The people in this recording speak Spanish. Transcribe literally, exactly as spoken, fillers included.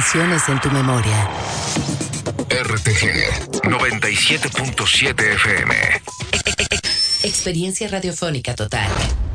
canciones en tu memoria. R T G noventa y siete punto siete F M. Experiencia radiofónica total.